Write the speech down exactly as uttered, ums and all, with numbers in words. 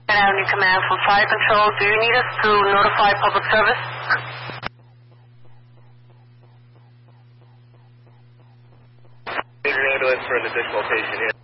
Avenue Command from Fire Control. Do you need us to notify public service? Need an ambulance for an additional patient here.